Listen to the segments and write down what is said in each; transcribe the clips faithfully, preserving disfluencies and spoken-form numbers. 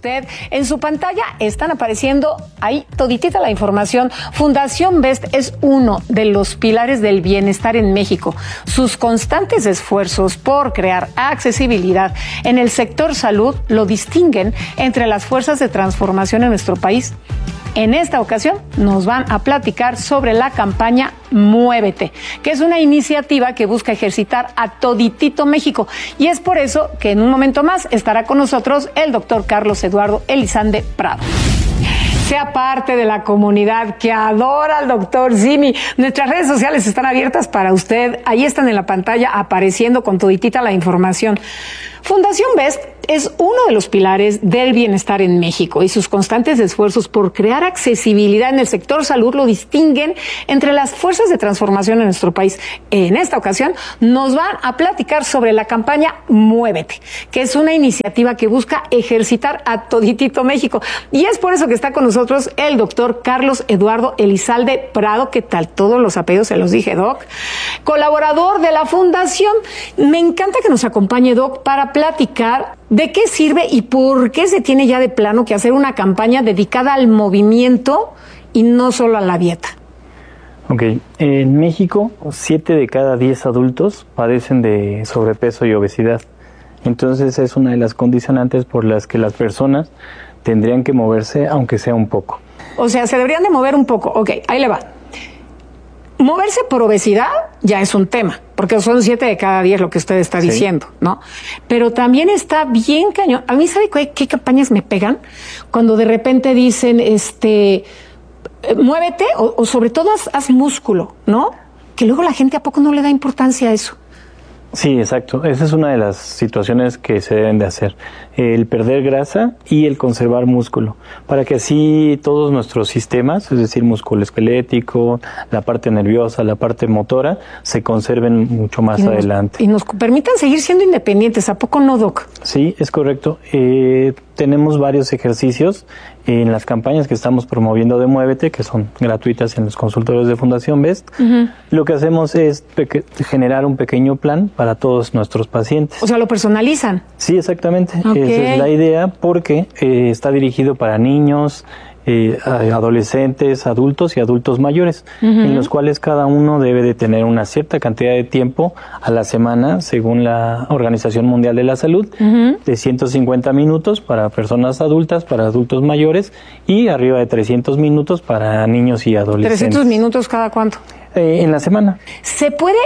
usted. En su pantalla están apareciendo ahí toditita la información. Fundación Best es uno de los pilares del bienestar en México. Sus constantes esfuerzos por crear accesibilidad en el sector salud lo distinguen entre las fuerzas de transformación en nuestro país. En esta ocasión nos van a platicar sobre la campaña Muévete, que es una iniciativa que busca ejercitar a toditito México. Y es por eso que en un momento más estará con nosotros el doctor Carlos Eduardo Elizalde Prado. Sea parte de la comunidad que adora al doctor Simi. Nuestras redes sociales están abiertas para usted. Ahí están en la pantalla apareciendo con toditita la información. Fundación Best es uno de los pilares del bienestar en México y sus constantes esfuerzos por crear accesibilidad en el sector salud lo distinguen entre las fuerzas de transformación en nuestro país. En esta ocasión nos van a platicar sobre la campaña Muévete, que es una iniciativa que busca ejercitar a toditito México. Y es por eso que está con nosotros el doctor Carlos Eduardo Elizalde Prado. ¿Qué tal? Todos los apellidos se los dije, Doc. Colaborador de la Fundación. Me encanta que nos acompañe, Doc, para platicar de qué sirve y por qué se tiene ya de plano que hacer una campaña dedicada al movimiento y no solo a la dieta. Ok, en México, siete de cada diez adultos padecen de sobrepeso y obesidad. Entonces es una de las condicionantes por las que las personas tendrían que moverse, aunque sea un poco. O sea, se deberían de mover un poco. Ok, ahí le va. Moverse por obesidad ya es un tema, porque son siete de cada diez lo que usted está sí. diciendo, ¿no? Pero también está bien cañón. A mí, ¿sabe qué, qué campañas me pegan? Cuando de repente dicen, este, muévete, o, o sobre todo haz, haz músculo, ¿no? Que luego la gente a poco no le da importancia a eso. Sí, exacto. Esa es una de las situaciones que se deben de hacer. El perder grasa y el conservar músculo, para que así todos nuestros sistemas, es decir, músculo esquelético, la parte nerviosa, la parte motora, se conserven mucho más y nos, adelante. Y nos permitan seguir siendo independientes. ¿A poco no, Doc? Sí, es correcto. Eh, tenemos varios ejercicios en las campañas que estamos promoviendo de Muévete, que son gratuitas en los consultorios de Fundación Best. Uh-huh. Lo que hacemos es peque- generar un pequeño plan para todos nuestros pacientes. O sea, ¿lo personalizan? Sí, exactamente. Okay. Esa es la idea, porque eh, está dirigido para niños, eh, adolescentes, adultos y adultos mayores, uh-huh. en los cuales cada uno debe de tener una cierta cantidad de tiempo a la semana, según la Organización Mundial de la Salud, uh-huh. de ciento cincuenta minutos para personas adultas, para adultos mayores, y arriba de trescientos minutos para niños y adolescentes. ¿trescientos minutos cada cuánto? Eh, en la semana. ¿Se puede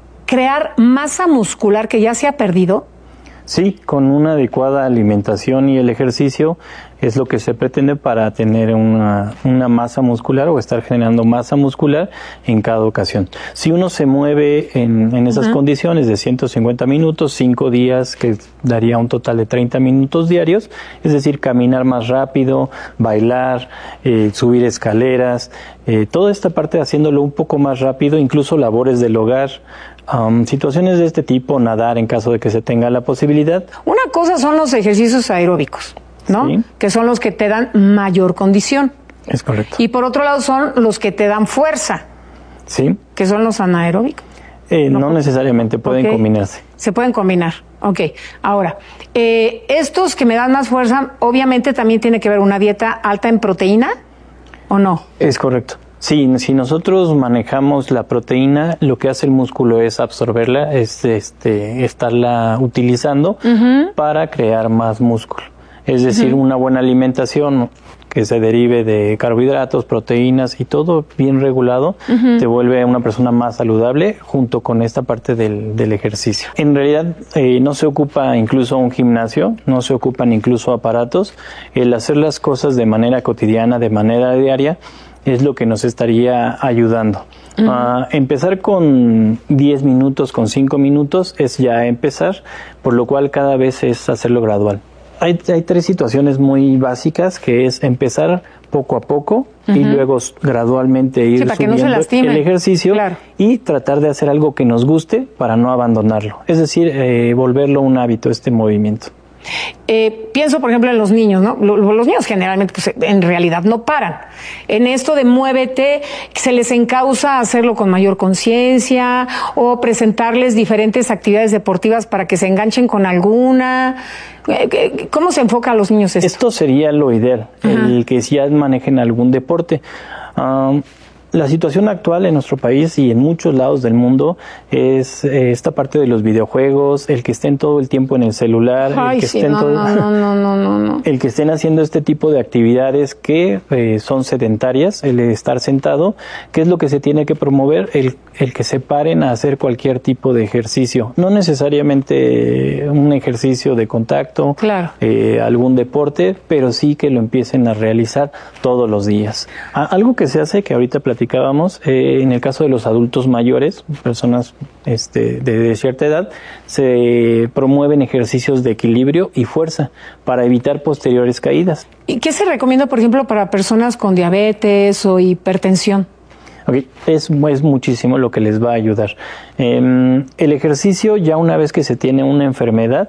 crear masa muscular que ya se ha perdido? Sí, con una adecuada alimentación y el ejercicio es lo que se pretende para tener una, una masa muscular o estar generando masa muscular en cada ocasión. Si uno se mueve en, en esas uh-huh. condiciones de ciento cincuenta minutos, cinco días, que daría un total de treinta minutos diarios, es decir, caminar más rápido, bailar, eh, subir escaleras, eh, toda esta parte haciéndolo un poco más rápido, incluso labores del hogar, Um, situaciones de este tipo, nadar en caso de que se tenga la posibilidad. Una cosa son los ejercicios aeróbicos, ¿no? Sí. Que son los que te dan mayor condición. Es correcto. Y por otro lado son los que te dan fuerza. Sí. Que son los anaeróbicos. Eh, no, no necesariamente, pueden okay. combinarse. Se pueden combinar. Ok. Ahora, eh, estos que me dan más fuerza, obviamente también tiene que ver una dieta alta en proteína, ¿o no? Es correcto. Sí, si nosotros manejamos la proteína, lo que hace el músculo es absorberla, es este, estarla utilizando uh-huh. para crear más músculo. Es decir, uh-huh. una buena alimentación que se derive de carbohidratos, proteínas y todo bien regulado, uh-huh. te vuelve una persona más saludable junto con esta parte del, del ejercicio. En realidad eh, no se ocupa incluso un gimnasio, no se ocupan incluso aparatos. El hacer las cosas de manera cotidiana, de manera diaria, es lo que nos estaría ayudando. Uh-huh. Uh, empezar con diez minutos, con cinco minutos, es ya empezar, por lo cual cada vez es hacerlo gradual. Hay, hay tres situaciones muy básicas, que es empezar poco a poco uh-huh. y luego gradualmente ir sí, subiendo no el ejercicio claro. y tratar de hacer algo que nos guste para no abandonarlo. Es decir, eh, volverlo un hábito, este movimiento. Eh, pienso, por ejemplo, en los niños, ¿no? Los niños generalmente, pues, en realidad no paran. En esto de Muévete, se les encausa hacerlo con mayor conciencia o presentarles diferentes actividades deportivas para que se enganchen con alguna. ¿Cómo se enfoca a los niños esto? Esto sería lo ideal, Ajá. el que ya manejen algún deporte. Um, La situación actual en nuestro país y en muchos lados del mundo es eh, esta parte de los videojuegos, el que estén todo el tiempo en el celular, Ay, el que sí, estén no, todo, no, no, no, no, no. el que estén haciendo este tipo de actividades que eh, son sedentarias, el estar sentado. ¿Qué es lo que se tiene que promover? El, el que se paren a hacer cualquier tipo de ejercicio, no necesariamente un ejercicio de contacto, claro. eh, algún deporte, pero sí que lo empiecen a realizar todos los días. A, algo que se hace, que ahorita platicamos, eh, en el caso de los adultos mayores, personas este, de, de cierta edad, se promueven ejercicios de equilibrio y fuerza para evitar posteriores caídas. ¿Y qué se recomienda, por ejemplo, para personas con diabetes o hipertensión? Okay. Es, es muchísimo lo que les va a ayudar. Eh, el ejercicio, ya una vez que se tiene una enfermedad,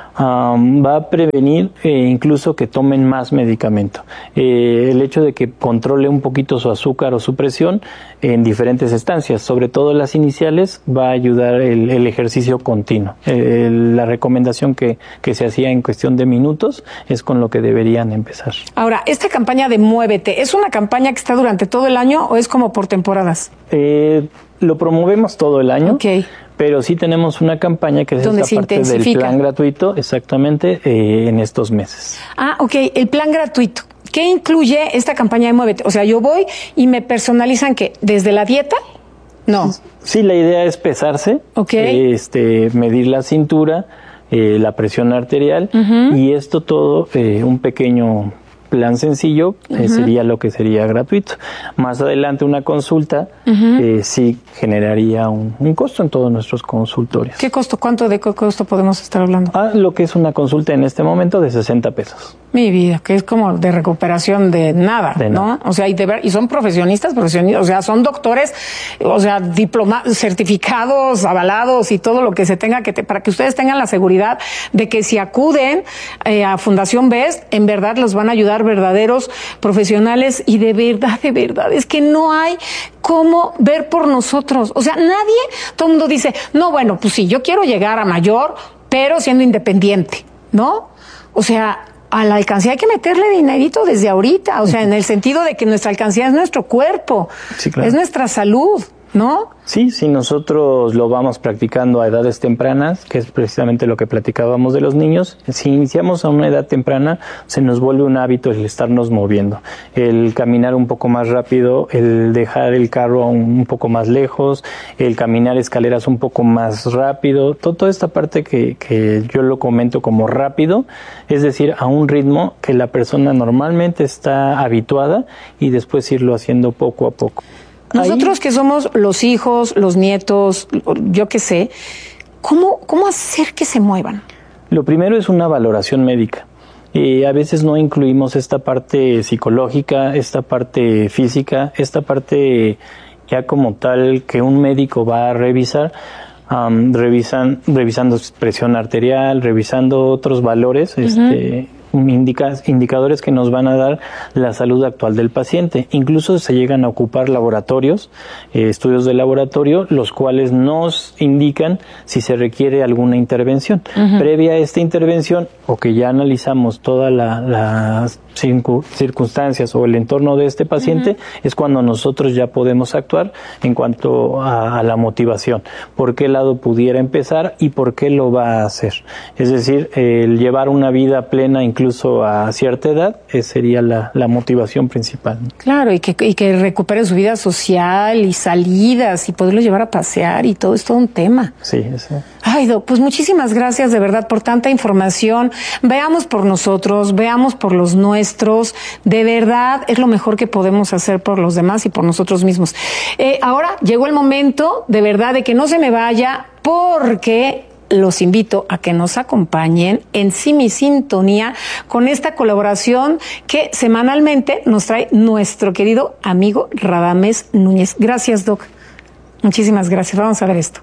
Um, va a prevenir eh, incluso que tomen más medicamento. Eh, el hecho de que controle un poquito su azúcar o su presión en diferentes estancias, sobre todo las iniciales, va a ayudar el, el ejercicio continuo. Eh, la recomendación que, que se hacía en cuestión de minutos es con lo que deberían empezar. Ahora, esta campaña de Muévete, ¿es una campaña que está durante todo el año o es como por temporadas? Eh, lo promovemos todo el año. Okay. Pero sí tenemos una campaña que es esta parte del plan gratuito, exactamente, eh, en estos meses. Ah, ok, el plan gratuito. ¿Qué incluye esta campaña de Muévete? O sea, yo voy y me personalizan, ¿qué? ¿Desde la dieta? No. Sí, la idea es pesarse, okay. este, medir la cintura, eh, la presión arterial, uh-huh. y esto todo, eh, un pequeño plan sencillo, uh-huh. eh, sería lo que sería gratuito. Más adelante una consulta uh-huh. eh, sí generaría un, un costo en todos nuestros consultorios. ¿Qué costo? ¿Cuánto de costo podemos estar hablando? Ah, lo que es una consulta en este momento de sesenta pesos. Mi vida, que es como de recuperación de nada, de ¿no? Nada. O sea, y, de ver, y son profesionistas, profesionistas, o sea, son doctores, o sea, diploma, certificados, avalados y todo lo que se tenga que, te, para que ustedes tengan la seguridad de que si acuden eh, a Fundación Best, en verdad los van a ayudar verdaderos profesionales y de verdad, de verdad, es que no hay cómo ver por nosotros. O sea, nadie, todo el mundo dice, no, bueno, pues sí, yo quiero llegar a mayor, pero siendo independiente, ¿no? O sea, a la alcancía hay que meterle dinerito desde ahorita, o sea, en el sentido de que nuestra alcancía es nuestro cuerpo, sí, claro. es nuestra salud, ¿no? Sí, si nosotros lo vamos practicando a edades tempranas, que es precisamente lo que platicábamos de los niños, si iniciamos a una edad temprana, se nos vuelve un hábito el estarnos moviendo, el caminar un poco más rápido, el dejar el carro un poco más lejos, el caminar escaleras un poco más rápido, todo, toda esta parte que, que yo lo comento como rápido, es decir, a un ritmo que la persona normalmente está habituada y después irlo haciendo poco a poco. Nosotros que somos los hijos, los nietos, yo qué sé, ¿cómo, cómo hacer que se muevan? Lo primero es una valoración médica. Eh, a veces no incluimos esta parte psicológica, esta parte física, esta parte ya como tal que un médico va a revisar, um, revisan, revisando presión arterial, revisando otros valores, uh-huh. este... Indica, indicadores que nos van a dar la salud actual del paciente. Incluso se llegan a ocupar laboratorios, eh, estudios de laboratorio, los cuales nos indican si se requiere alguna intervención. Uh-huh. Previa a esta intervención, o que ya analizamos todas la, las circunstancias o el entorno de este paciente, uh-huh. es cuando nosotros ya podemos actuar en cuanto a, a la motivación. ¿Por qué lado pudiera empezar y por qué lo va a hacer? Es decir, el llevar una vida plena incluso a cierta edad, esa sería la, la motivación principal. Claro, y que, y que recuperen su vida social y salidas y poderlos llevar a pasear y todo, es todo un tema. Sí, sí. Ay, Doc, pues muchísimas gracias de verdad por tanta información. Veamos por nosotros, veamos por los nuestros. De verdad es lo mejor que podemos hacer por los demás y por nosotros mismos. Eh, ahora llegó el momento de verdad de que no se me vaya, porque los invito a que nos acompañen en Simi Sintonía con esta colaboración que semanalmente nos trae nuestro querido amigo Radamés Núñez. Gracias, Doc. Muchísimas gracias. Vamos a ver esto.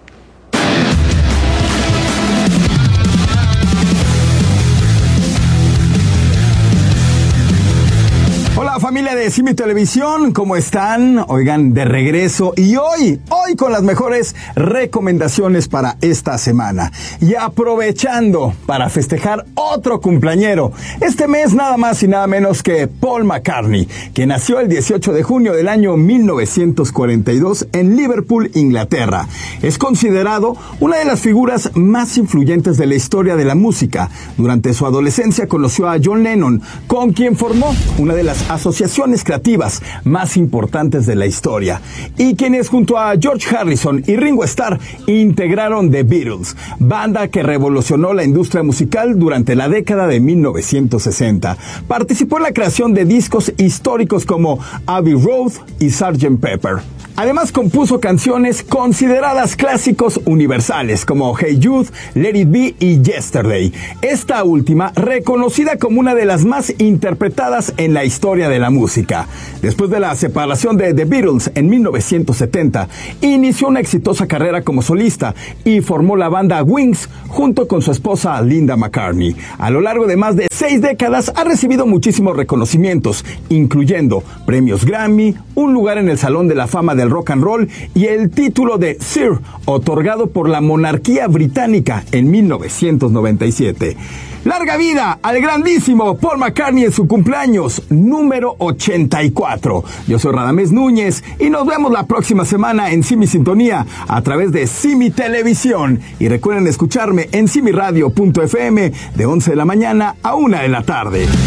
familia de Simi Televisión, ¿cómo están? Oigan, de regreso y hoy, hoy con las mejores recomendaciones para esta semana. Y aprovechando para festejar otro cumpleañero, este mes nada más y nada menos que Paul McCartney, que nació el dieciocho de junio del año mil novecientos cuarenta y dos en Liverpool, Inglaterra. Es considerado una de las figuras más influyentes de la historia de la música. Durante su adolescencia conoció a John Lennon, con quien formó una de las asociaciones creativas más importantes de la historia, y quienes junto a George Harrison y Ringo Starr integraron The Beatles, banda que revolucionó la industria musical durante la década de mil novecientos sesenta. Participó en la creación de discos históricos como Abbey Road y sergeant Pepper. Además compuso canciones consideradas clásicos universales como Hey Jude, Let It Be y Yesterday. Esta última reconocida como una de las más interpretadas en la historia de la música. Después de la separación de The Beatles en mil novecientos setenta, inició una exitosa carrera como solista y formó la banda Wings junto con su esposa Linda McCartney. A lo largo de más de seis décadas ha recibido muchísimos reconocimientos, incluyendo premios Grammy, un lugar en el Salón de la Fama del Rock and Roll y el título de Sir, otorgado por la monarquía británica en mil novecientos noventa y siete. ¡Larga vida al grandísimo Paul McCartney en su cumpleaños número ochenta y cuatro! Yo soy Radamés Núñez y nos vemos la próxima semana en Simi Sintonía a través de Simi Televisión. Y recuerden escucharme en simi radio punto f m de once de la mañana a una de la tarde.